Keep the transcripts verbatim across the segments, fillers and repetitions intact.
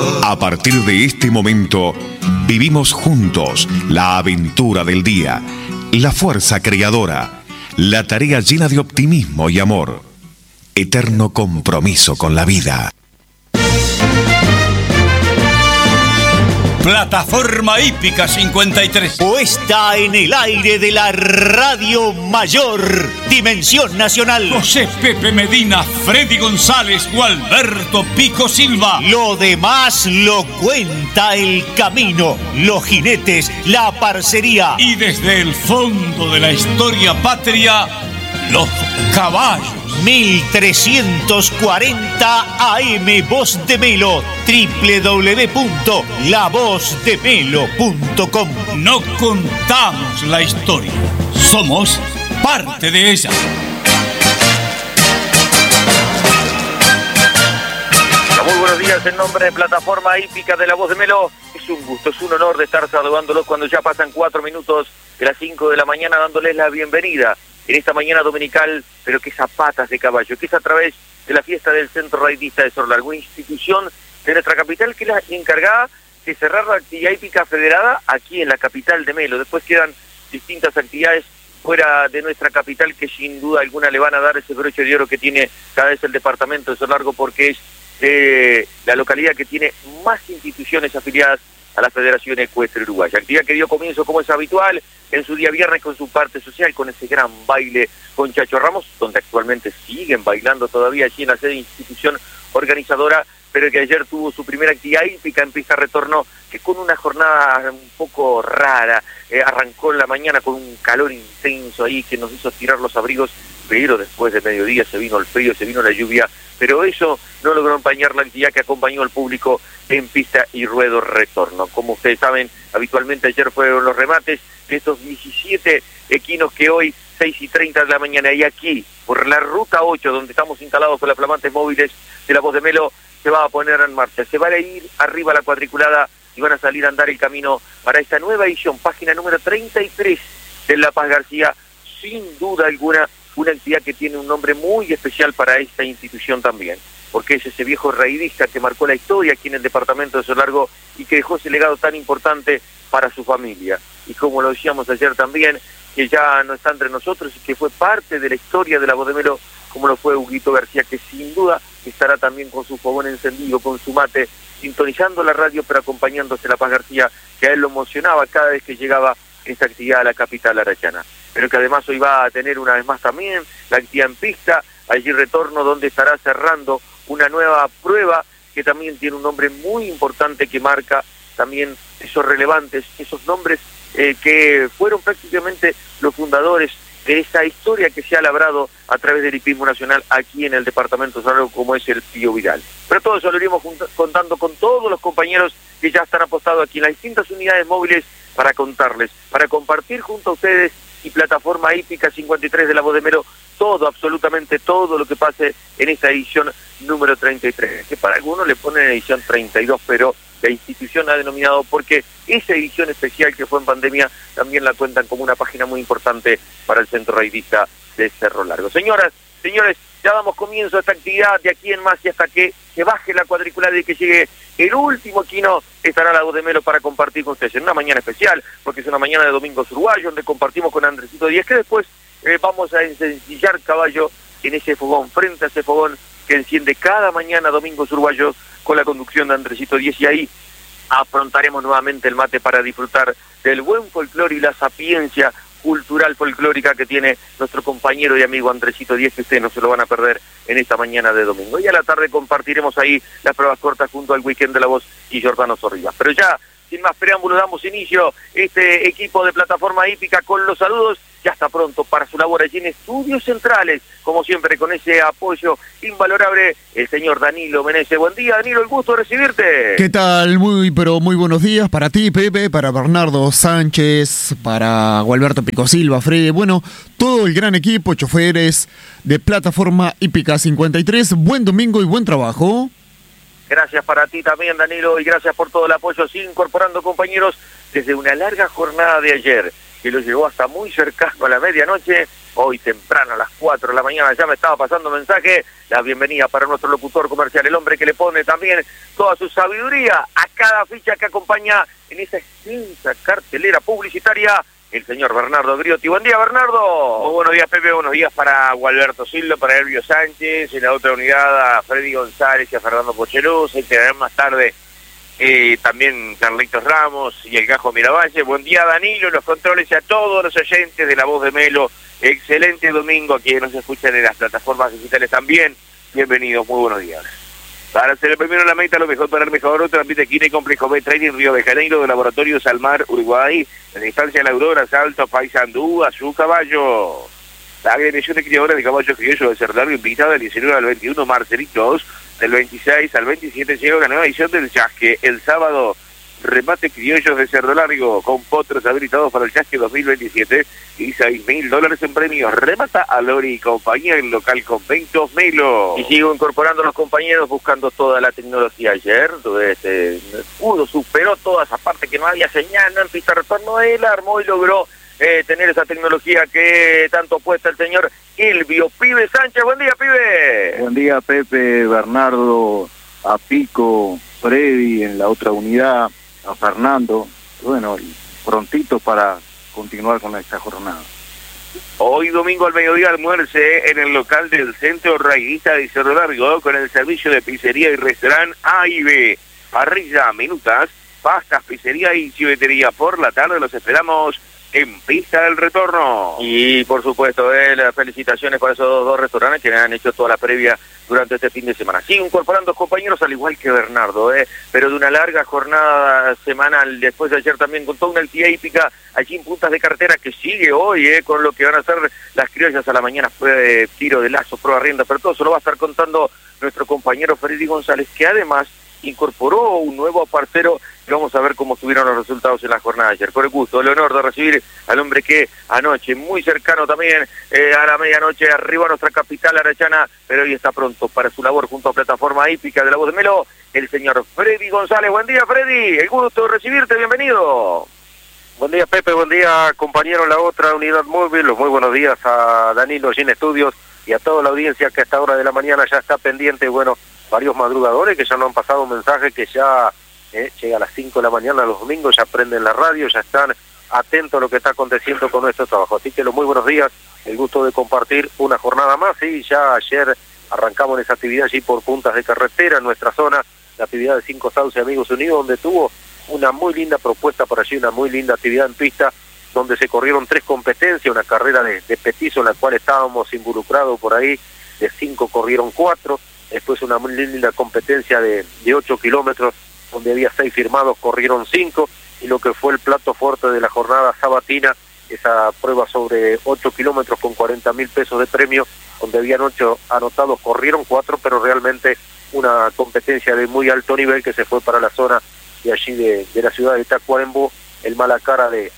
A partir de este momento, vivimos juntos la aventura del día, la fuerza creadora, la tarea llena de optimismo y amor, eterno compromiso con la vida. Plataforma Hípica cincuenta y tres. Puesta en el aire de la Radio Mayor, Dimensión Nacional. José Pepe Medina, Freddy González, Gualberto Pico Silva. Lo demás lo cuenta el camino, los jinetes, la parcería. Y desde el fondo de la historia patria, los caballos. mil trescientos cuarenta A M Voz de Melo, doble u doble u doble u punto la voz de melo punto com. No contamos la historia, somos parte de ella. Muy buenos días en nombre de Plataforma Hípica de la Voz de Melo. Es un gusto, es un honor de estar saludándolos cuando ya pasan cuatro minutos de las cinco de la mañana, dándoles la bienvenida en esta mañana dominical, pero que es a patas de caballo, que es a través de la fiesta del Centro Raidista de Cerro Largo, institución de nuestra capital que es la encargada de cerrar la actividad hípica federada aquí en la capital de Melo. Después quedan distintas actividades fuera de nuestra capital que sin duda alguna le van a dar ese broche de oro que tiene cada vez el departamento de Cerro Largo, porque es eh, la localidad que tiene más instituciones afiliadas a la Federación Ecuestre Uruguaya. Actividad que dio comienzo, como es habitual, en su día viernes con su parte social, con ese gran baile con Chacho Ramos, donde actualmente siguen bailando todavía allí en la sede institución organizadora, pero que ayer tuvo su primera actividad hípica en pista retorno, que con una jornada un poco rara, eh, arrancó en la mañana con un calor intenso ahí que nos hizo tirar los abrigos, pero después de mediodía se vino el frío, se vino la lluvia, pero eso no logró empañar la actividad que acompañó al público en pista y ruedo retorno. Como ustedes saben, habitualmente ayer fueron los remates de estos diecisiete equinos que hoy, seis y treinta de la mañana, y aquí, por la ruta ocho, donde estamos instalados con las flamantes móviles de la Voz de Melo, se va a poner en marcha. Se va a ir arriba la cuadriculada y van a salir a andar el camino para esta nueva edición, página número treinta y tres de La Paz García, sin duda alguna, una actividad que tiene un nombre muy especial para esta institución también, porque es ese viejo raidista que marcó la historia aquí en el departamento de Cerro Largo y que dejó ese legado tan importante para su familia. Y como lo decíamos ayer también, que ya no está entre nosotros y que fue parte de la historia de la Voz de Melo, como lo fue Huguito García, que sin duda estará también con su fogón encendido, con su mate, sintonizando la radio, pero acompañándose La Paz García, que a él lo emocionaba cada vez que llegaba esta actividad a la capital arachana. Pero que además hoy va a tener una vez más también la actividad en pista, allí retorno, donde estará cerrando una nueva prueba que también tiene un nombre muy importante que marca también esos relevantes, esos nombres eh, que fueron prácticamente los fundadores de esa historia que se ha labrado a través del hipismo nacional aquí en el departamento de Cerro Largo, como es el Pío Vidal. Pero todo eso lo iremos contando con todos los compañeros que ya están apostados aquí en las distintas unidades móviles para contarles, para compartir junto a ustedes y Plataforma Hípica cincuenta y tres de la Voz de Melo, todo, absolutamente todo lo que pase en esta edición número treinta y tres, que para algunos le ponen edición treinta y dos, pero la institución ha denominado, porque esa edición especial que fue en pandemia también la cuentan como una página muy importante para el Centro Raidista de Cerro Largo. Señoras, señores, ya damos comienzo a esta actividad de aquí en más y hasta que se baje la cuadriculada y que llegue el último equino, estará la Voz de Melo para compartir con ustedes en una mañana especial, porque es una mañana de Domingos Uruguayo, donde compartimos con Andresito Díez, que después eh, vamos a ensencillar caballo en ese fogón, frente a ese fogón que enciende cada mañana Domingos Uruguayos con la conducción de Andresito Díez, y ahí afrontaremos nuevamente el mate para disfrutar del buen folclore y la sapiencia cultural folclórica que tiene nuestro compañero y amigo Andresito Díez, que ustedes no se lo van a perder en esta mañana de domingo. Y a la tarde compartiremos ahí las pruebas cortas junto al Weekend de la Voz y Jordano Zorrilla. Pero ya, sin más preámbulos, damos inicio este equipo de Plataforma Hípica con los saludos. Ya está pronto para su labor allí en Estudios Centrales, como siempre con ese apoyo invalorable, el señor Danilo Menezes. Buen día, Danilo, el gusto de recibirte. ¿Qué tal? Muy, pero muy buenos días para ti, Pepe, para Bernardo Sánchez, para Gualberto Pico Silva, Fred, bueno, todo el gran equipo, choferes de Plataforma Hípica cincuenta y tres. Buen domingo y buen trabajo. Gracias para ti también, Danilo, y gracias por todo el apoyo, así incorporando compañeros desde una larga jornada de ayer. que lo llevó hasta muy cercano a la medianoche. Hoy temprano a las cuatro de la mañana ya me estaba pasando mensaje. La bienvenida para nuestro locutor comercial, el hombre que le pone también toda su sabiduría a cada ficha que acompaña en esa extensa cartelera publicitaria, el señor Bernardo Griotti. Buen día, Bernardo. Muy buenos días, Pepe. Buenos días para Gualberto Silva, para Elvio Sánchez, en la otra unidad a Freddy González y a Fernando Pocheluz. Se quedarán más tarde eh, también Carlitos Ramos y el Gajo Miravalle. Buen día, Danilo, los controles y a todos los oyentes de La Voz de Melo. Excelente domingo a quienes nos escuchan en las plataformas digitales también. Bienvenidos, muy buenos días. Para ser el primero en la meta, lo mejor para el mejor, transmite Quine Complejo B Trading Río de Janeiro, de Laboratorios Almar, Uruguay, en la instancia La Aurora, Salto, Paysandú, a su caballo. La agremiación de criadores de caballos criollos de Cerro Largo, invitada del diecinueve al veintiuno, Marcelitos, del veintiséis al veintisiete, llega una nueva edición del Chasque. El sábado, remate criollos de Cerro Largo, con potros habilitados para el Chasque dos mil veintisiete y seis mil dólares en premios. Remata a Lori y compañía en local Conventos Melo. Y sigo incorporando a los compañeros buscando toda la tecnología ayer. Este, pudo, superó toda esa parte que no había señal, no en pista de retorno. Él armó y logró eh, tener esa tecnología que tanto apuesta el señor Elvio Pibe Sánchez. Buen día, Pibe. Buen día, Pepe, Bernardo, a Pico, Freddy en la otra unidad, a Fernando, bueno, prontito para continuar con esta jornada. Hoy domingo al mediodía almuerce en el local del Centro Raiguista de Cerro Largo con el servicio de pizzería y restaurante A y B, parrilla, minutas, pastas, pizzería y chivetería. Por la tarde los esperamos en Pista del Retorno. Y por supuesto, eh, las felicitaciones para esos dos, dos restaurantes que han hecho toda la previa durante este fin de semana. Sigo incorporando compañeros al igual que Bernardo, eh, pero de una larga jornada semanal. Después de ayer también con toda una actividad hípica allí en Puntas de Carretera que sigue hoy, eh, con lo que van a hacer las criollas a la mañana. Fue tiro de lazo, prueba rienda, pero todo se lo va a estar contando nuestro compañero Freddy González, que además incorporó un nuevo parcero y vamos a ver cómo estuvieron los resultados en la jornada de ayer. Con el gusto, el honor de recibir al hombre que anoche, muy cercano también eh, a la medianoche, arriba a nuestra capital arachana, pero hoy está pronto para su labor junto a Plataforma Hípica de La Voz de Melo, el señor Freddy González. Buen día, Freddy, el gusto de recibirte, bienvenido. Buen día, Pepe, buen día, compañero, la otra unidad móvil. Los muy buenos días a Danilo allí en estudios y a toda la audiencia que a esta hora de la mañana ya está pendiente. Bueno, varios madrugadores que ya nos han pasado un mensaje que ya eh, llega a las cinco de la mañana los domingos, ya prenden la radio, ya están atentos a lo que está aconteciendo con nuestro trabajo. Así que los muy buenos días, el gusto de compartir una jornada más. Y ya ayer arrancamos en esa actividad allí por Puntas de Carretera, en nuestra zona, la actividad de Cinco Sauce Amigos Unidos, donde tuvo una muy linda propuesta por allí, una muy linda actividad en pista, donde se corrieron tres competencias, una carrera de, de petizo en la cual estábamos involucrados por ahí, de cinco corrieron cuatro. Después una muy linda competencia de, de ocho kilómetros, donde había seis firmados, corrieron cinco, y lo que fue el plato fuerte de la jornada sabatina, esa prueba sobre ocho kilómetros con cuarenta mil pesos de premio, donde habían ocho anotados, corrieron cuatro, pero realmente una competencia de muy alto nivel que se fue para la zona de allí de, de la ciudad de Tacuarembó. El Malacara de,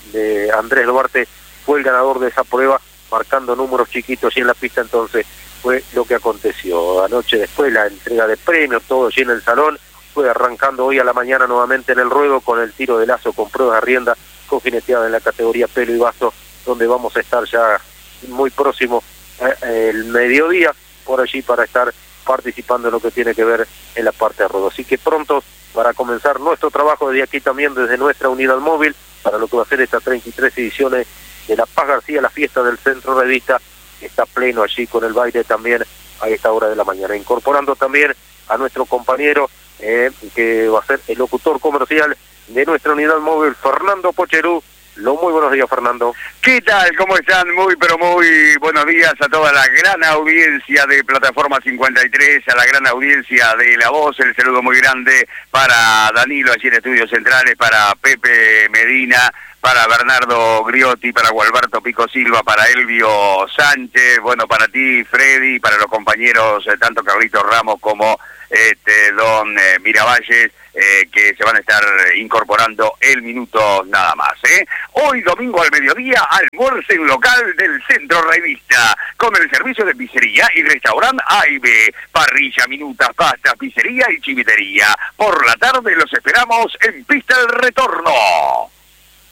de Andrés Duarte fue el ganador de esa prueba, marcando números chiquitos y en la pista. Entonces fue lo que aconteció anoche. Después la entrega de premios, todo allí en el salón, fue arrancando hoy a la mañana nuevamente en el ruedo con el tiro de lazo con pruebas de rienda, con jineteada en la categoría pelo y vaso, donde vamos a estar ya muy próximo eh, el mediodía por allí para estar participando en lo que tiene que ver en la parte de ruedo. Así que pronto para comenzar nuestro trabajo desde aquí también, desde nuestra unidad móvil, para lo que va a ser estas treinta y tres ediciones de La Paz García, la fiesta del Centro Revista, está pleno allí con el baile también a esta hora de la mañana, incorporando también a nuestro compañero eh, que va a ser el locutor comercial de nuestra unidad móvil, Fernando Pocheluz. Lo muy buenos días, Fernando. ¿Qué tal? ¿Cómo están? Muy, pero muy buenos días a toda la gran audiencia de Plataforma cincuenta y tres, a la gran audiencia de La Voz. El saludo muy grande para Danilo allí en Estudios Centrales, para Pepe Medina, para Bernardo Griotti, para Gualberto Pico Silva, para Elvio Sánchez, bueno, para ti, Freddy, para los compañeros, eh, tanto Carlitos Ramos como este don eh, Miravalles, eh, que se van a estar incorporando el minuto nada más. ¿eh? Hoy domingo al mediodía, almuerzo en local del Centro Revista, con el servicio de pizzería y restaurante A y B, parrilla, minutas, pastas, pizzería y chivitería. Por la tarde los esperamos en Pista del Retorno.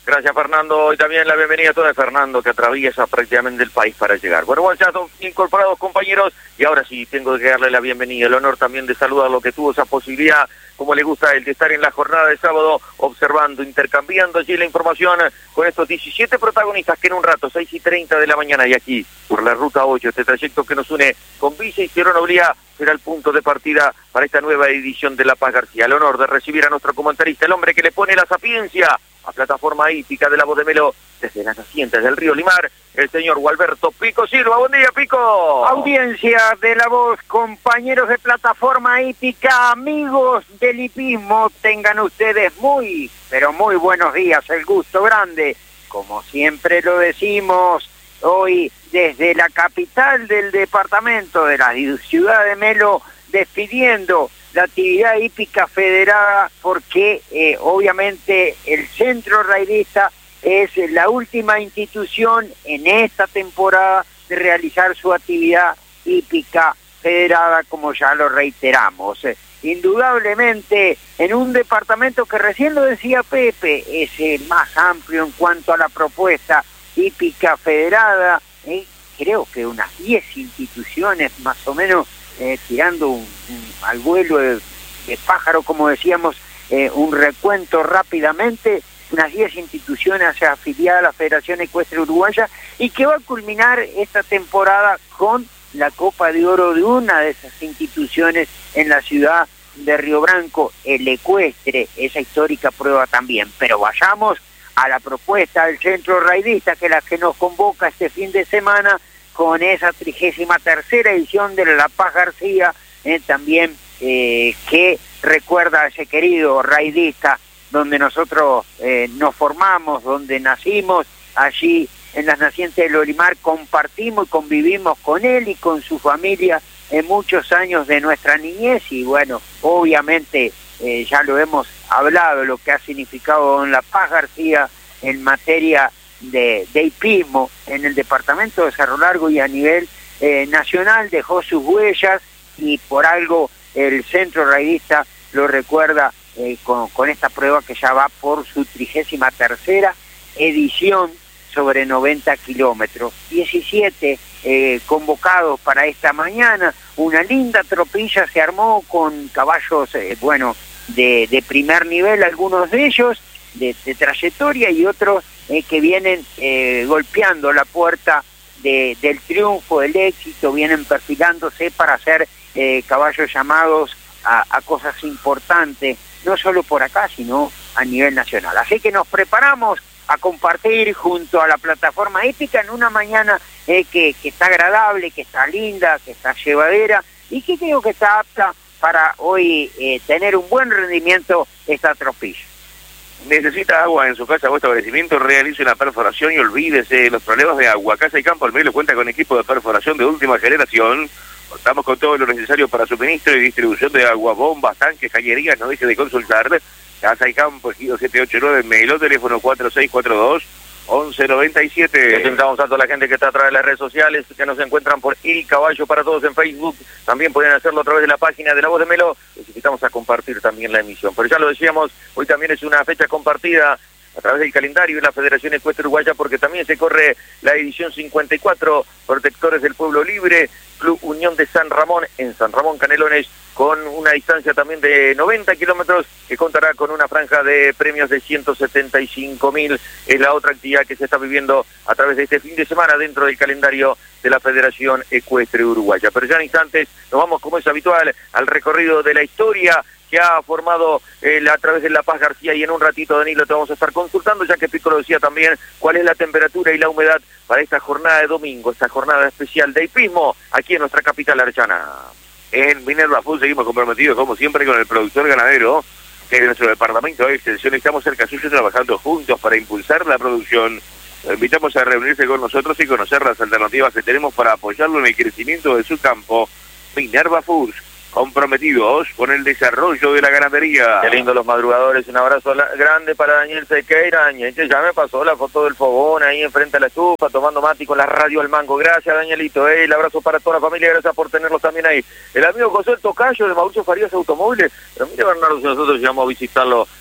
Gracias, Fernando. Y también la bienvenida a toda Fernando, que atraviesa prácticamente el país para llegar. Bueno, bueno, ya son incorporados, compañeros, y ahora sí tengo que darle la bienvenida, el honor también de saludarlo, que tuvo esa posibilidad, como le gusta el de estar en la jornada de sábado, observando, intercambiando allí la información con estos diecisiete protagonistas que en un rato, seis y treinta de la mañana, y aquí, por la ruta ocho, este trayecto que nos une con Villa y Ciudad Oblía, será el punto de partida para esta nueva edición de La Paz García. El honor de recibir a nuestro comentarista, el hombre que le pone la sapiencia a plataforma hípica de La Voz de Melo, desde las nacientes del río Limar, el señor Gualberto Pico Silva. Buen día, Pico. Audiencia de La Voz, compañeros de plataforma hípica, amigos del hipismo, tengan ustedes muy, pero muy buenos días, el gusto grande. Como siempre lo decimos, hoy desde la capital del departamento de la ciudad de Melo, despidiendo la actividad hípica federada, porque eh, obviamente el Centro Raidista es la última institución en esta temporada de realizar su actividad hípica federada, como ya lo reiteramos. Eh, indudablemente, en un departamento que recién lo decía Pepe, es el más amplio en cuanto a la propuesta hípica federada, eh, creo que unas diez instituciones más o menos, eh, tirando un, un, al vuelo de, de pájaro, como decíamos, eh, un recuento rápidamente, unas diez instituciones afiliadas a la Federación Ecuestre Uruguaya, y que va a culminar esta temporada con la Copa de Oro de una de esas instituciones en la ciudad de Río Branco, el Ecuestre, esa histórica prueba también. Pero vayamos a la propuesta del Centro Raidista, que es la que nos convoca este fin de semana, con esa trigésima tercera edición de La Paz García, eh, también eh, que recuerda a ese querido raidista, donde nosotros eh, nos formamos, donde nacimos, allí en las nacientes del Olimar, compartimos y convivimos con él y con su familia en muchos años de nuestra niñez, y bueno, obviamente eh, ya lo hemos hablado, lo que ha significado don La Paz García en materia de, de hipismo en el departamento de Cerro Largo y a nivel eh, nacional, dejó sus huellas, y por algo el Centro Raidista lo recuerda eh, con, con esta prueba que ya va por su trigésima tercera edición sobre noventa kilómetros. diecisiete eh, convocados para esta mañana, una linda tropilla se armó con caballos, eh, bueno, de, de primer nivel, algunos de ellos, de, de trayectoria, y otros eh, que vienen eh, golpeando la puerta de, del triunfo, del éxito, vienen perfilándose para hacer eh, caballos llamados a, a cosas importantes, no solo por acá, sino a nivel nacional. Así que nos preparamos a compartir junto a la plataforma hípica en una mañana eh, que, que está agradable, que está linda, que está llevadera, y que creo que está apta para hoy eh, tener un buen rendimiento esta tropilla. Necesita agua en su casa o establecimiento, realice una perforación y olvídese de los problemas de agua. Casa y Campo Almelo cuenta con equipo de perforación de última generación. Contamos con todo lo necesario para suministro y distribución de agua, bombas, tanques, cañerías. No deje de consultar. Casa y Campo, Ejido siete ocho nueve, Melo, teléfono cuatro seis cuatro dos, once noventa y siete. Presentamos a toda la gente que está a través de las redes sociales, que nos encuentran por El Caballo para Todos en Facebook. También pueden hacerlo a través de la página de La Voz de Melo. Les invitamos a compartir también la emisión. Pero ya lo decíamos, hoy también es una fecha compartida a través del calendario de la Federación Ecuestre Uruguaya, porque también se corre la edición cincuenta y cuatro, Protectores del Pueblo Libre, Club Unión de San Ramón, en San Ramón Canelones, con una distancia también de noventa kilómetros, que contará con una franja de premios de ciento setenta y cinco mil. Es la otra actividad que se está viviendo a través de este fin de semana dentro del calendario de la Federación Ecuestre Uruguaya. Pero ya en instantes nos vamos, como es habitual, al recorrido de la historia que ha formado eh, a través de La Paz García, y en un ratito, Danilo, te vamos a estar consultando, ya que Pico lo decía también, cuál es la temperatura y la humedad para esta jornada de domingo, esta jornada especial de hipismo aquí en nuestra capital archana. En Minerva Food seguimos comprometidos, como siempre, con el productor ganadero, que es nuestro departamento de extensión. Estamos cerca suyo trabajando juntos para impulsar la producción. Lo invitamos a reunirse con nosotros y conocer las alternativas que tenemos para apoyarlo en el crecimiento de su campo. Minerva Foods, comprometidos con el desarrollo de la ganadería. Qué lindo los madrugadores, un abrazo grande para Daniel Sequeira. Ya me pasó la foto del fogón ahí enfrente a la estufa, tomando mate con la radio al mango. Gracias, Danielito, eh, el abrazo para toda la familia, gracias por tenerlos también ahí. El amigo José el Tocayo de Mauricio Farías Automóviles, pero mire, Bernardo, si nosotros llegamos a visitarlo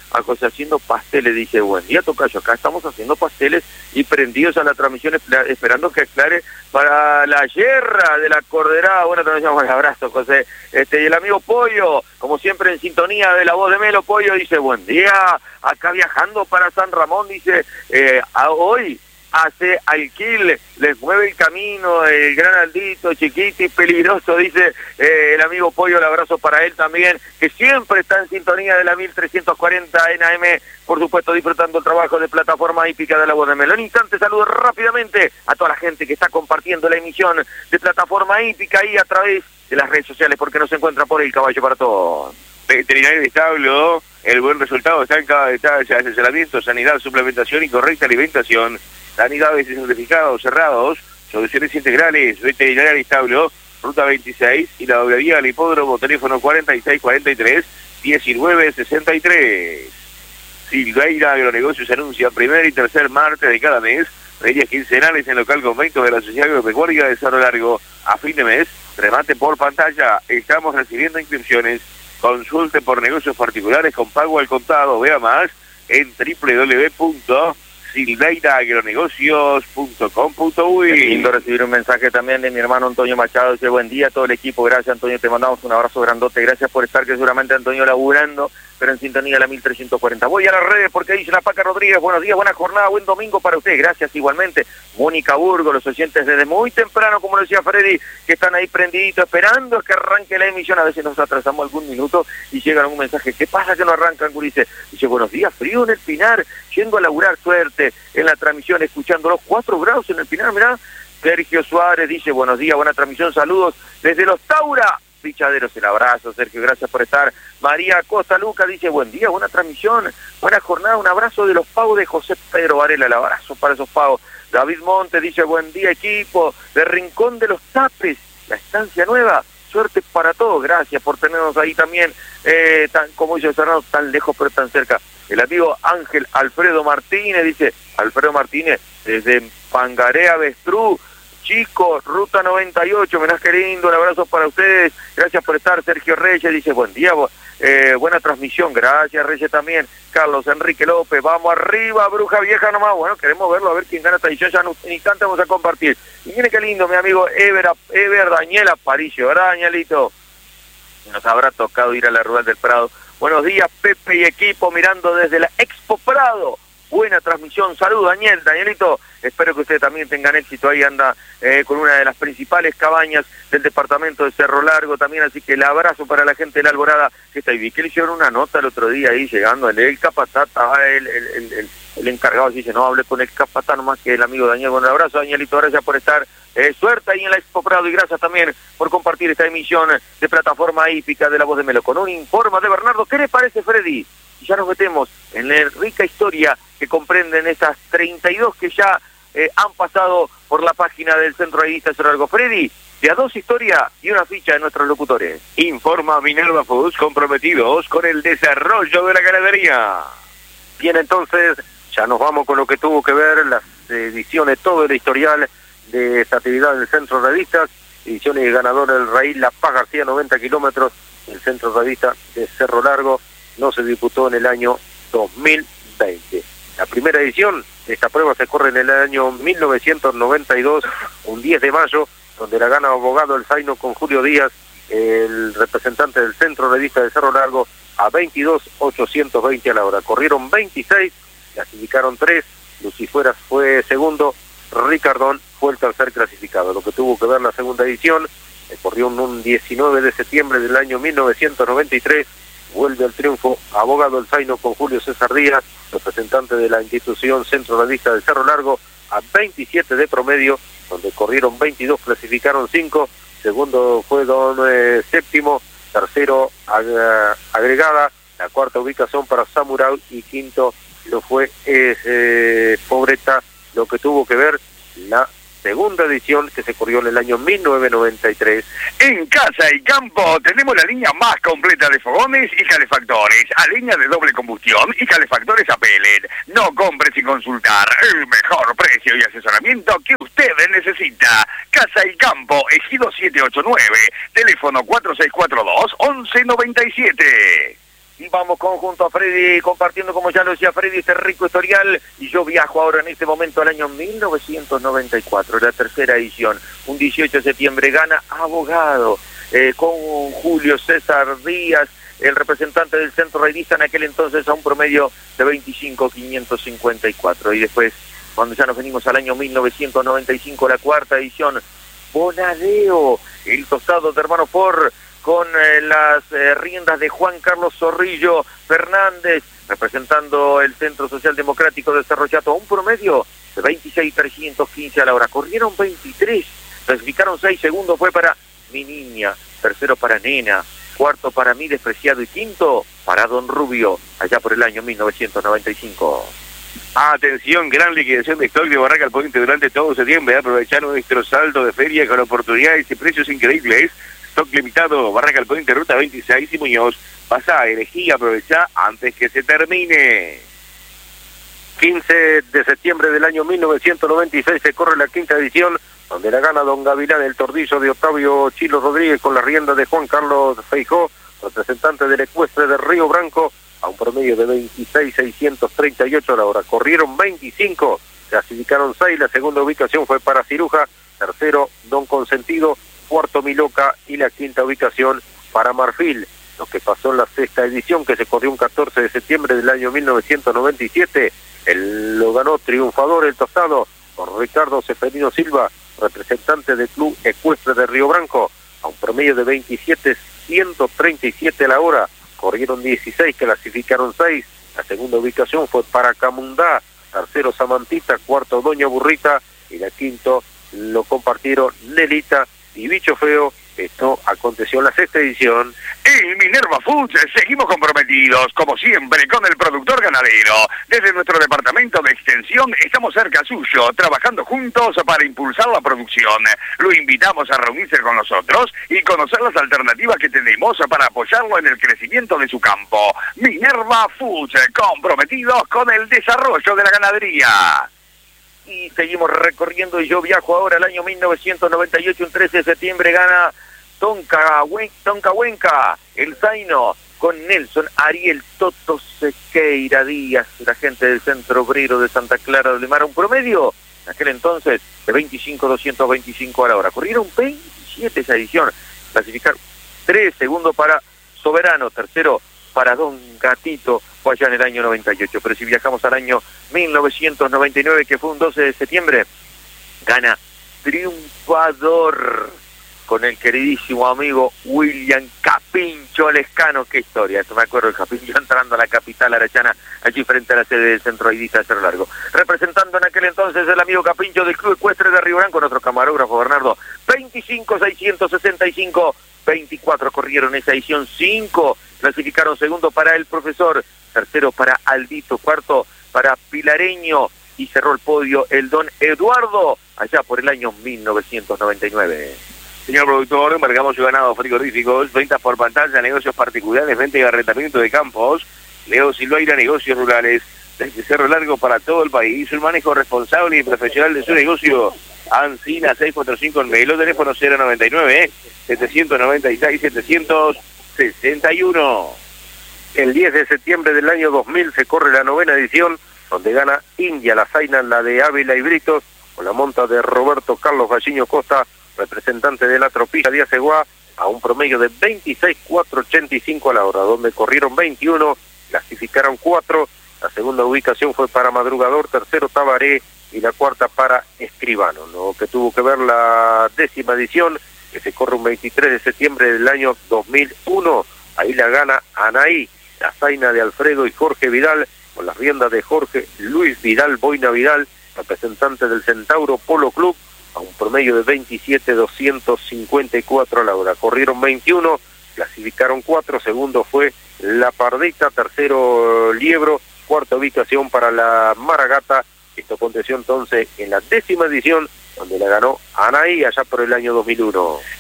a José haciendo pasteles. Dice, buen día, tocayo, acá estamos haciendo pasteles y prendidos a la transmisión, esperando que aclare para la yerra de la corderada. Buena transmisión, buen abrazo, José. Este, y el amigo Pollo, como siempre en sintonía de la voz de Melo, Pollo dice, buen día, acá viajando para San Ramón, dice, eh, a hoy hace alquil, les mueve el camino, el gran Aldito, chiquito y peligroso, dice eh, el amigo Pollo, el abrazo para él también, que siempre está en sintonía de la mil trescientos cuarenta en A M, por supuesto disfrutando el trabajo de Plataforma Hípica de la Voz de Melo. En instante saludo rápidamente a toda la gente que está compartiendo la emisión de Plataforma Hípica y a través de las redes sociales, porque nos encuentra por el caballo para todos. Veterinario de establo, el buen resultado está en cada detalle, asesoramiento, sanidad, suplementación y correcta alimentación. Sanidades certificados cerrados, soluciones integrales, veterinaria de establo, ruta veintiséis y la doblería al hipódromo, teléfono cuarenta y seis cuarenta y tres diecinueve sesenta y tres. Silveira Agronegocios anuncia primer y tercer martes de cada mes, ferias quincenales en local convento de la Sociedad Agropecuaria de Cerro Largo. A fin de mes, remate por pantalla, estamos recibiendo inscripciones. Consulte por negocios particulares con pago al contado. Vea más en doble u doble u doble u punto silveira agronegocios punto com punto uy. Es lindo recibir un mensaje también de mi hermano Antonio Machado. Dice, buen día a todo el equipo. Gracias, Antonio. Te mandamos un abrazo grandote. Gracias por estar, que seguramente Antonio laburando, pero en sintonía de la mil trescientos cuarenta. Voy a las redes porque dice la Paca Rodríguez, buenos días, buena jornada, buen domingo para usted. Gracias igualmente. Mónica Burgo, los oyentes desde muy temprano, como lo decía Freddy, que están ahí prendiditos, esperando que arranque la emisión. A veces nos atrasamos algún minuto y llega algún mensaje. ¿Qué pasa que no arrancan, Gurice? Dice, buenos días, frío en el Pinar, yendo a laburar, suerte en la transmisión, escuchando los cuatro grados en el Pinar, mirá. Sergio Suárez dice, buenos días, buena transmisión, saludos desde los Taura Pichaderos, el abrazo, Sergio, gracias por estar. María Costa Luca dice, buen día, buena transmisión, buena jornada, un abrazo de los pavos de José Pedro Varela, el abrazo para esos pavos. David Montes dice, buen día, equipo de Rincón de los Tapes, la estancia nueva, suerte para todos, gracias por tenernos ahí también, eh, tan, como dice Fernando, tan lejos pero tan cerca. El amigo Ángel Alfredo Martínez dice, Alfredo Martínez, desde Pangarea Avestruz, chicos, ruta noventa y ocho, mirá qué lindo, un abrazo para ustedes, gracias por estar. Sergio Reyes dice, buen día, eh, buena transmisión, gracias Reyes también. Carlos Enrique López, vamos arriba, Bruja Vieja nomás, bueno, queremos verlo, a ver quién gana esta edición, ya en un instante vamos a compartir. Y miren qué lindo, mi amigo Ever, Ever Daniel Aparicio, ¿verdad, Danielito? Nos habrá tocado ir a la Rural del Prado. Buenos días, Pepe y equipo, mirando desde la Expo Prado. Buena transmisión, saludos, Daniel, Danielito, espero que ustedes también tengan éxito, ahí anda eh, con una de las principales cabañas del departamento de Cerro Largo también, así que el abrazo para la gente de la Alborada, que está ahí. Vi que le hicieron una nota el otro día ahí, llegando, el, el capataz, el, el, el, el, el encargado, dice, no, hablé con el capataz nomás que el amigo Daniel. Con un abrazo, Danielito, gracias por estar, eh, suerte ahí en la Expo Prado, y gracias también por compartir esta emisión de Plataforma Hípica de la Voz de Melo, con un informe de Bernardo. ¿Qué le parece, Freddy? Y ya nos metemos en la rica historia que comprenden esas treinta y dos que ya eh, han pasado por la página del Centro Revista Cerro Largo. Freddy, de a dos historias y una ficha de nuestros locutores. Informa Minerva Foods, comprometidos con el desarrollo de la ganadería. Bien, entonces, ya nos vamos con lo que tuvo que ver las ediciones, todo el historial de esta actividad del Centro Revistas. Ediciones ganador el Raíz La Paz García, noventa kilómetros, el Centro Revista de Cerro Largo. No se disputó en el año dos mil veinte. La primera edición de esta prueba se corre en el año mil novecientos noventa y dos, un diez de mayo, donde la gana Abogado El Zaino con Julio Díaz, el representante del Centro Revista de Cerro Largo, a veintidós ochocientos veinte a la hora. Corrieron veintiséis, clasificaron tres, Lucifueras fue segundo, Ricardón fue el tercer clasificado. Lo que tuvo que ver la segunda edición, eh, corrió un, un diecinueve de septiembre del año mil novecientos noventa y tres, vuelve al triunfo Abogado El Zaino con Julio César Díaz, representante de la institución Centro Revista del Cerro Largo, a veintisiete de promedio, donde corrieron veintidós, clasificaron cinco, segundo fue Don eh, Séptimo, tercero ag agregada, la cuarta ubicación para Samurai y quinto lo fue es, eh, Pobreta, lo que tuvo que ver la segunda edición que se corrió en el año mil novecientos noventa y tres. En Casa y Campo tenemos la línea más completa de fogones y calefactores, a leña de doble combustión y calefactores a pellet. No compre sin consultar, el mejor precio y asesoramiento que usted necesita. Casa y Campo, Ejido siete ocho nueve, teléfono cuatro seis cuatro dos, once noventa y siete. y vamos conjunto a Freddy, compartiendo, como ya lo decía Freddy, este rico historial, y yo viajo ahora en este momento al año mil novecientos noventa y cuatro, la tercera edición, un dieciocho de septiembre, gana Abogado, eh, con Julio César Díaz, el representante del centro raidista en aquel entonces, a un promedio de veinticinco mil quinientos cincuenta y cuatro, y después, cuando ya nos venimos al año mil novecientos noventa y cinco, la cuarta edición, Bonadeo, el tostado de Hermano Ford, con eh, las eh, riendas de Juan Carlos Zorrillo Fernández, representando el Centro Social Democrático de Cerro Chato, a un promedio de veintiséis mil trescientos quince a la hora. Corrieron veintitrés, clasificaron seis, segundo fue para Mi Niña, tercero para Nena, cuarto para Mi Despreciado y quinto para Don Rubio, allá por el año mil novecientos noventa y cinco. Atención, gran liquidación de stock de Barraca Alpointe durante todo septiembre. Aprovechar nuestro saldo de feria con oportunidades y precios increíbles. Stock limitado, Barraca Alpointe, Ruta veintiséis y Muñoz. Pasá, elegí, aprovechá antes que se termine. quince de septiembre del año mil novecientos noventa y seis se corre la quinta edición, donde la gana Don Gavilán, el tordillo de Octavio Chilo Rodríguez, con la rienda de Juan Carlos Feijó, representante del ecuestre de Río Branco, a un promedio de veintiséis mil seiscientos treinta y ocho a la hora. Corrieron veinticinco, clasificaron seis, la segunda ubicación fue para Ciruja, tercero Don Consentido, cuarto Miloca y la quinta ubicación para Marfil. Lo que pasó en la sexta edición, que se corrió un catorce de septiembre del año mil novecientos noventa y siete, el, lo ganó triunfador el tostado con Ricardo Seferino Silva, representante del Club Ecuestre de Río Branco, a un promedio de veintisiete mil ciento treinta y siete a la hora. Corrieron dieciséis, clasificaron seis, la segunda ubicación fue para Camundá, tercero Samantita, cuarto Doña Burrita y la quinto lo compartieron Nelita y Bicho Feo. Esto aconteció en la sexta edición. En Minerva Foods seguimos comprometidos, como siempre, con el productor ganadero. Desde nuestro departamento de extensión estamos cerca suyo, trabajando juntos para impulsar la producción. Lo invitamos a reunirse con nosotros y conocer las alternativas que tenemos para apoyarlo en el crecimiento de su campo. Minerva Foods, comprometidos con el desarrollo de la ganadería. Y seguimos recorriendo, y yo viajo ahora al año mil novecientos noventa y ocho, un trece de septiembre, gana Toncahuenca, el Zaino, con Nelson Ariel Toto Sequeira Díaz, la gente del Centro Obrero de Santa Clara de Limara, un promedio, en aquel entonces, de veinticinco mil doscientos veinticinco a la hora. Corrieron veintisiete esa edición, clasificaron tres, segundo para Soberano, tercero para Don Gatito, fue allá en el año noventa y ocho. Pero si viajamos al año mil novecientos noventa y nueve, que fue un doce de septiembre, gana Triunfador, con el queridísimo amigo William Capincho Lescano. Qué historia, esto me acuerdo, el Capincho entrando a la capital arachana, allí frente a la sede del Centro Raidista de Cerro Largo. Representando en aquel entonces el amigo Capincho del Club Ecuestre de Río Branco, nuestro camarógrafo Bernardo, veinticinco mil seiscientos sesenta y cinco, veinticuatro corrieron esa edición, cinco clasificaron, segundo para el profesor, tercero para Aldito, cuarto para Pilareño, y cerró el podio el don Eduardo, allá por el año mil novecientos noventa y nueve. Señor productor, embargamos ganados frigoríficos, ventas por pantalla, negocios particulares, venta y arrendamiento de campos. Leo Silveira, negocios rurales, desde Cerro Largo para todo el país. Un manejo responsable y profesional de su negocio. Ancina seiscientos cuarenta y cinco en Melo, teléfono cero noventa y nueve, setecientos noventa y seis, setecientos sesenta y uno. El diez de septiembre del año dos mil se corre la novena edición, donde gana India, la zaina, la de Ávila y Britos, con la monta de Roberto Carlos Galliño Costa, representante de la Tropilla de Aceguá, a un promedio de veintiséis mil cuatrocientos ochenta y cinco a la hora, donde corrieron veintiuno, clasificaron cuatro, la segunda ubicación fue para Madrugador, tercero Tabaré y la cuarta para Escribano. Lo que tuvo que ver la décima edición, que se corre un veintitrés de septiembre del año dos mil uno, ahí la gana Anaí, la zaina de Alfredo y Jorge Vidal, con las riendas de Jorge Luis Vidal Boina Vidal, representante del Centauro Polo Club, a un promedio de veintisiete mil doscientos cincuenta y cuatro a la hora. Corrieron veintiuno, clasificaron cuatro, segundo fue La Pardita, tercero Liebro, cuarta ubicación para la Maragata. Esto aconteció entonces en la décima edición, donde la ganó Anaí allá por el año dos mil uno.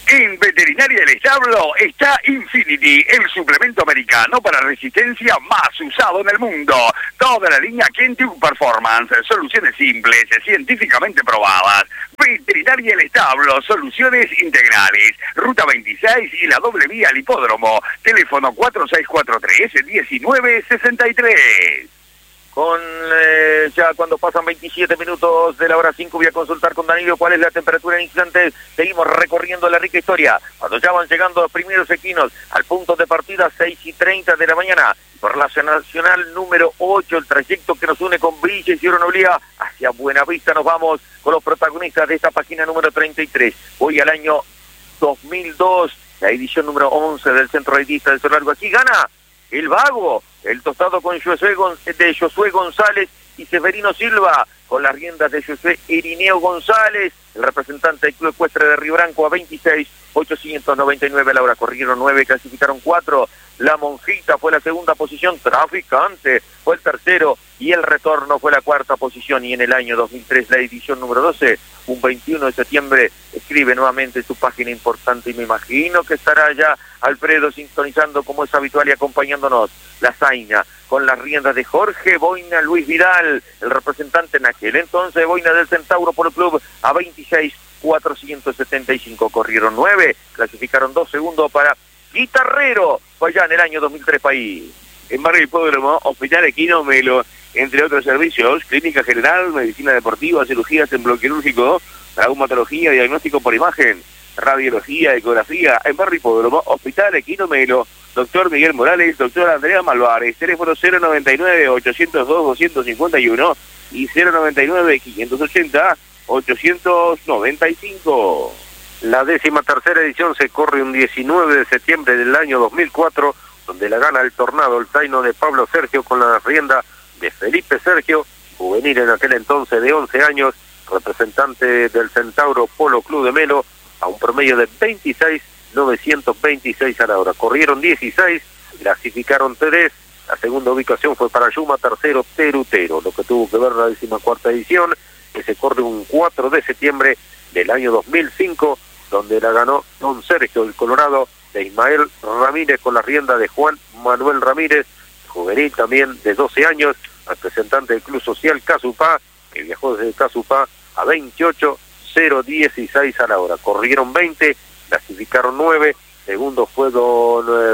En Veterinaria del Establo está Infinity, el suplemento americano para resistencia más usado en el mundo. Toda la línea Kentucky Performance, soluciones simples, científicamente probadas. Veterinaria del Establo, soluciones integrales. Ruta veintiséis y la doble vía al hipódromo. Teléfono cuatro seis cuatro tres, uno nueve seis tres. Con eh, ya cuando pasan veintisiete minutos de la hora cinco voy a consultar con Danilo cuál es la temperatura en instantes. Seguimos recorriendo la rica historia. Cuando ya van llegando los primeros equinos al punto de partida, seis y treinta de la mañana. Por la nacional número ocho, el trayecto que nos une con Villa y Ciudad Noblía hacia Buenavista. Nos vamos con los protagonistas de esta página número treinta y tres. Voy al año dos mil dos, la edición número once del Centro Raidista de Solargo. Aquí gana el Vago, el tostado con Josué Gon- de Josué González y Severino Silva, con las riendas de Josué Irineo González, el representante del Club Ecuestre de Río Branco a veintiséis, ochocientos noventa y nueve la hora. Corrieron nueve, clasificaron cuatro. La Monjita fue la segunda posición, Traficante fue el tercero y el Retorno fue la cuarta posición. Y en el año dos mil tres, la edición número doce, un veintiuno de septiembre, escribe nuevamente su página importante y me imagino que estará ya Alfredo sintonizando como es habitual y acompañándonos. La Zaina, con las riendas de Jorge Boina Luis Vidal, el representante en aquel entonces Boina del Centauro por el club a veintiséis, cuatrocientos setenta y cinco. Corrieron nueve, clasificaron dos segundos para Guitarrero, fue allá en el año dos mil tres país. En Barrio Hipódromo, Hospital Equino Melo, entre otros servicios, clínica general, medicina deportiva, cirugías en bloque quirúrgico, traumatología, diagnóstico por imagen, radiología, ecografía. En Barrio Hipódromo, Hospital Equino Melo, doctor Miguel Morales, doctor Andrea Malvares, teléfono cero noventa y nueve, ochocientos dos, doscientos cincuenta y uno y cero noventa y nueve, quinientos ochenta, ochocientos noventa y cinco. La décima tercera edición se corre un diecinueve de septiembre del año dos mil cuatro, donde la gana el Tornado, el taino de Pablo Sergio, con la rienda de Felipe Sergio, juvenil en aquel entonces de once años, representante del Centauro Polo Club de Melo, a un promedio de veintiséis, novecientos veintiséis a la hora. Corrieron dieciséis, clasificaron tres, la segunda ubicación fue para Yuma, tercero Terutero. Lo que tuvo que ver la décima cuarta edición, que se corre un cuatro de septiembre del año dos mil cinco, donde la ganó Don Sergio, el Colorado, de Ismael Ramírez, con la rienda de Juan Manuel Ramírez, juvenil también de doce años, representante del Club Social Casupá, que viajó desde Casupá a veintiocho, cero dieciséis a la hora. Corrieron veinte, clasificaron nueve, segundo fue Don, eh,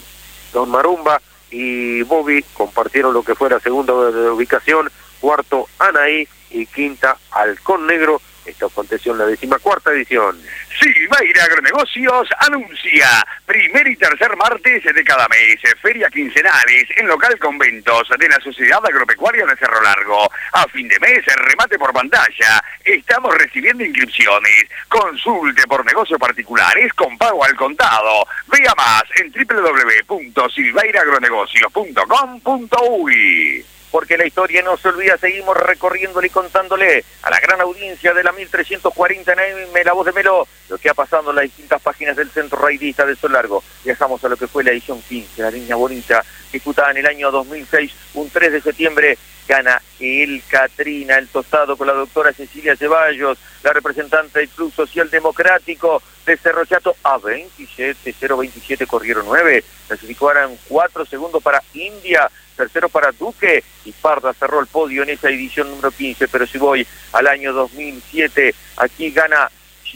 Don Marumba y Bobby, compartieron lo que fue la segunda ubicación, cuarto Anaí y quinta Halcón Negro. Esto aconteció en la decimacuarta edición. Silveira Agronegocios anuncia primer y tercer martes de cada mes, feria quincenales en local conventos de la Sociedad Agropecuaria de Cerro Largo. A fin de mes, remate por pantalla. Estamos recibiendo inscripciones. Consulte por negocios particulares con pago al contado. Vea más en doble u doble u doble u punto silveira agronegocios punto com punto uy. Porque la historia no se olvida, seguimos recorriéndole y contándole a la gran audiencia de la mil trescientos cuarenta en A M, La Voz de Melo, lo que ha pasado en las distintas páginas del Centro Raidista de Sol Largo. Viajamos a lo que fue la edición quince, la línea bonita, disputada en el año dos mil seis, un tres de septiembre, gana el Catrina, el tostado con la doctora Cecilia Ceballos, la representante del Club Social Democrático de Cerro Chato, a veintisiete, cero veintisiete, corrieron nueve, clasificaron cuatro segundos para India, tercero para Duque, y Parda cerró el podio en esa edición número quince. Pero si voy al año dos mil siete, aquí gana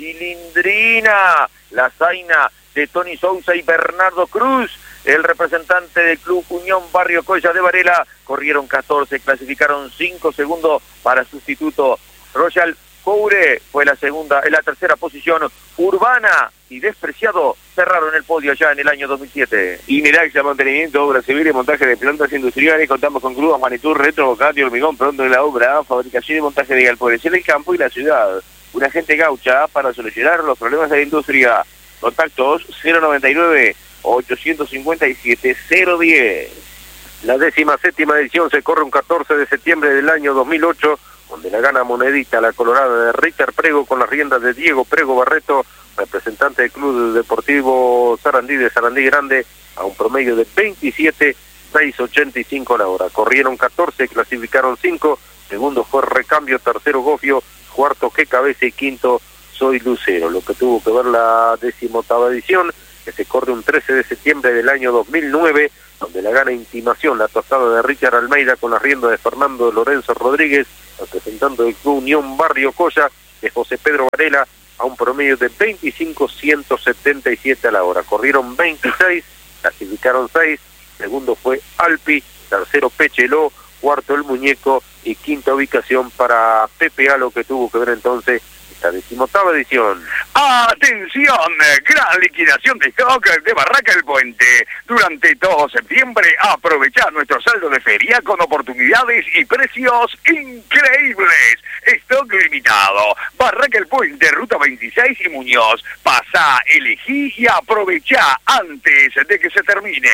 Chilindrina, la Zaina de Tony Sousa y Bernardo Cruz, el representante del Club Unión Barrio Colla de Varela. Corrieron catorce, clasificaron cinco segundos para sustituto. Royal Coure fue la segunda, en la tercera posición. Urbana y Despreciado cerraron el podio ya en el año dos mil siete. Ineraxa, mantenimiento, obra civil y montaje de plantas industriales. Contamos con grúas, Manitur, Retro, Bocati, Hormigón, pronto en la obra, fabricación y montaje de galpones en el campo y la ciudad. Un agente gaucha para solucionar los problemas de la industria. Contactos cero noventa y nueve, ochocientos cincuenta y siete, cero diez. La décima séptima edición se corre un catorce de septiembre del año dos mil ocho, donde la gana Monedita, la colorada de Ritter Prego, con las riendas de Diego Prego Barreto, representante del Club Deportivo Sarandí de Sarandí Grande, a un promedio de veintisiete, seiscientos ochenta y cinco la hora. Corrieron catorce, clasificaron cinco, segundo fue Recambio, tercero Gofio, cuarto Que Cabeza y quinto Soy Lucero, lo que tuvo que ver la decimoctava edición, que se corre un trece de septiembre del año dos mil nueve, donde la gana Intimación, la tostada de Richard Almeida con la rienda de Fernando Lorenzo Rodríguez, representando el Club Unión Barrio Coya, de José Pedro Varela, a un promedio de veinticinco ciento setenta y siete a la hora. Corrieron veintiséis, clasificaron seis, segundo fue Alpi, tercero Pecheló, cuarto El Muñeco y quinta ubicación para P P A, lo que tuvo que ver entonces esta decimoctava edición. ¡Atención! Gran liquidación de stock de Barraca El Puente. Durante todo septiembre, aprovechá nuestro saldo de feria con oportunidades y precios increíbles. Stock limitado. Barraca El Puente, Ruta veintiséis y Muñoz. Pasá, elegí y aprovechá antes de que se termine.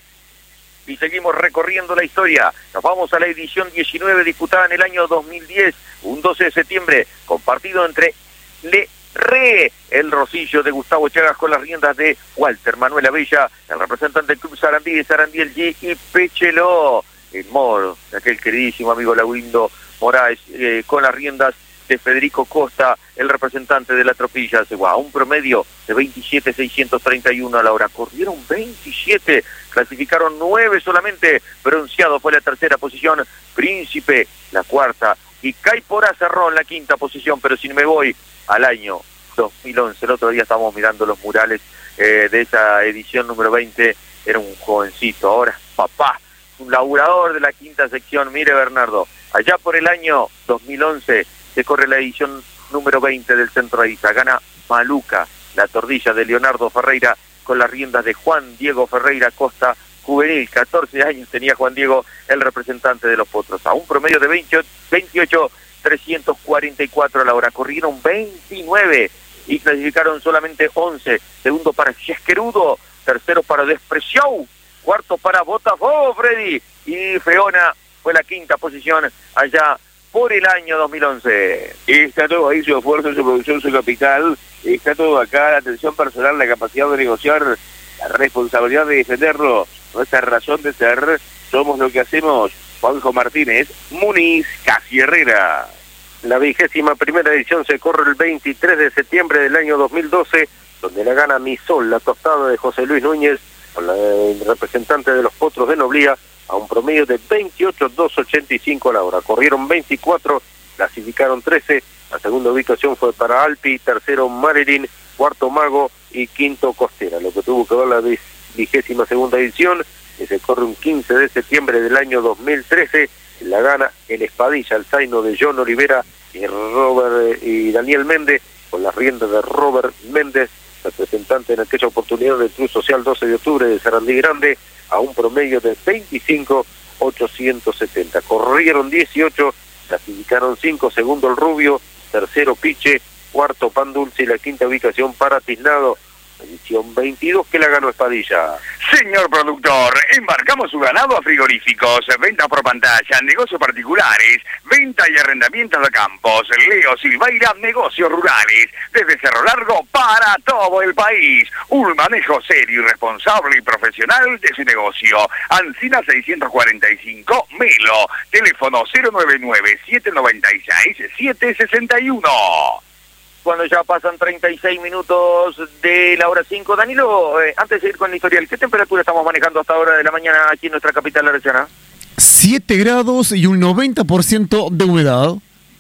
Y seguimos recorriendo la historia. Nos vamos a la edición diecinueve disputada en el año dos mil diez, un doce de septiembre, compartido entre Le Re, el Rosillo de Gustavo Chagas con las riendas de Walter Manuel Abella, el representante del Club Sarandí de Sarandí el G y Pecheló, el Moro, aquel queridísimo amigo Laurindo Moraes, eh, con las riendas de Federico Costa, el representante de la Tropilla Cegua, un promedio de veintisiete mil seiscientos treinta y uno a la hora. Corrieron veintisiete, clasificaron nueve solamente. Bronceado fue la tercera posición, Príncipe la cuarta y Caipora cerró en la quinta posición. Pero si me voy al año dos mil once, el otro día estábamos mirando los murales eh, de esa edición número veinte, era un jovencito, ahora es papá, un laburador de la quinta sección. Mire, Bernardo, allá por el año dos mil once se corre la edición número veinte del Centro Aiza. Gana Maluca, la tordilla de Leonardo Ferreira, con las riendas de Juan Diego Ferreira Costa, juvenil, catorce años tenía Juan Diego, el representante de los Potros, a un promedio de veintiocho mil trescientos cuarenta y cuatro a la hora. Corrieron veintinueve y clasificaron solamente once. Segundo para Chesquerudo, tercero para Despreciou, cuarto para Botafogo, Freddy, y Feona fue la quinta posición allá por el año dos mil once. Está todo ahí, su esfuerzo, su producción, su capital, está todo acá, la atención personal, la capacidad de negociar, la responsabilidad de defenderlo, nuestra razón de ser, somos lo que hacemos. Juanjo Martínez, Muniz, Casi Herrera. La vigésima primera edición se corre el veintitrés de septiembre del año dos mil doce, donde la gana Misol, la tostada de José Luis Núñez, con la, el representante de los Potros de Noblía, a un promedio de veintiocho mil doscientos ochenta y cinco a la hora. Corrieron veinticuatro, clasificaron trece, la segunda ubicación fue para Alpi, tercero Marilyn, cuarto Mago y quinto Costera. Lo que tuvo que ver la vigésima segunda edición, que se corre un quince de septiembre del año dos mil trece, la gana el Espadilla, el zaino de John Olivera y Robert y Daniel Méndez, con las riendas de Robert Méndez, representante en aquella oportunidad del Club Social doce de octubre de Sarandí Grande, a un promedio de veinticinco mil ochocientos setenta. Corrieron dieciocho, clasificaron cinco, segundo el Rubio, tercero Piche, cuarto Pan Dulce y la quinta ubicación para Tiznado, edición veintidós, que la ganó Espadilla. Señor productor, embarcamos su ganado a frigoríficos, venta por pantalla, negocios particulares, venta y arrendamiento de campos, Leo Silveira, negocios rurales, desde Cerro Largo para todo el país. Un manejo serio y responsable y profesional de su negocio. Ancina seiscientos cuarenta y cinco, Melo, teléfono cero nueve nueve, siete nueve seis, siete seis uno. Cuando ya pasan treinta y seis minutos de la hora cinco. Danilo, eh, antes de ir con el historial, ¿qué temperatura estamos manejando hasta ahora de la mañana aquí en nuestra capital araucana? siete grados y un noventa por ciento de humedad.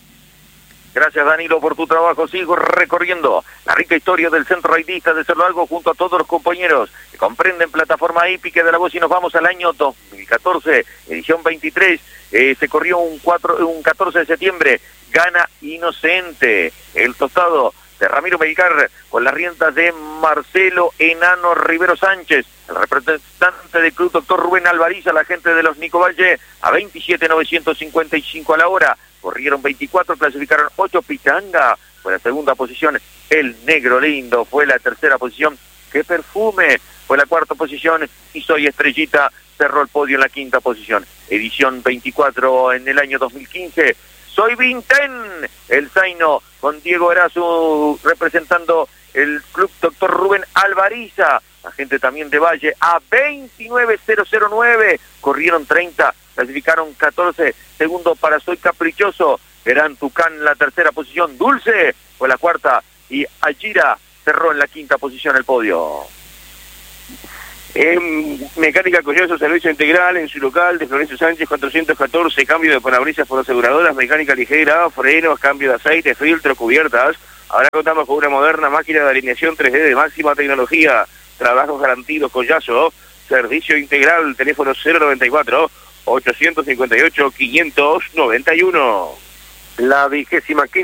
Gracias, Danilo, por tu trabajo. Sigo recorriendo la rica historia del Centro Raidista de Cerro Largo junto a todos los compañeros que comprenden Plataforma Hípica de la Voz, y nos vamos al año dos mil catorce, edición veintitrés. Eh, se corrió un, cuatro, un catorce de septiembre. Gana Inocente, el tostado de Ramiro Melgar, con las riendas de Marcelo Enano Rivero Sánchez, el representante del Club Doctor Rubén Alvariza, la gente de los Nico Valle, a veintisiete mil novecientos cincuenta y cinco a la hora. Corrieron veinticuatro, clasificaron ocho. Pitanga fue la segunda posición, El Negro Lindo fue la tercera posición, Qué Perfume fue la cuarta posición, y Soy Estrellita cerró el podio en la quinta posición. Edición veinticuatro en el año dos mil quince, Soy Vintén, el zaino con Diego Erazu representando el Club Doctor Rubén Alvariza, la gente también de Valle, a veintinueve mil nueve, corrieron treinta, clasificaron catorce, segundo para Soy Caprichoso, Verán Tucán la tercera posición, Dulce fue la cuarta, y Ajira cerró en la quinta posición el podio. En Mecánica Collado, servicio integral en su local de Florencio Sánchez cuatrocientos catorce, cambio de parabrisas por aseguradoras, mecánica ligera, frenos, cambio de aceite, filtro, cubiertas. Ahora contamos con una moderna máquina de alineación tres D de máxima tecnología, trabajos garantidos Collazo, servicio integral, teléfono cero noventa y cuatro, ochocientos cincuenta y ocho, quinientos noventa y uno. La vigésima quinta